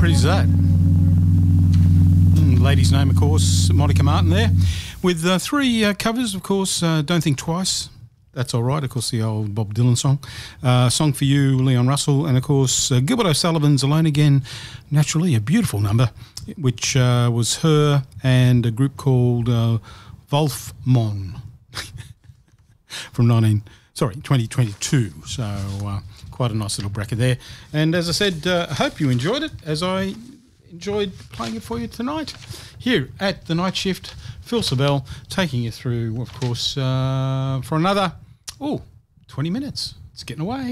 pretty is that? Lady's name, of course, Monica Martin there, with three covers, of course. Don't Think Twice. That's all right. Of course, the old Bob Dylan song. Song for You, Leon Russell, and of course Gilbert O'Sullivan's Alone Again. Naturally, a beautiful number, which was her and a group called Wolf Mon from 2022. So quite a nice little bracket there. And as I said, I hope you enjoyed it, as I enjoyed playing it for you tonight here at the Night Shift. Phil Sabell taking you through, of course, for another 20 minutes. It's getting away.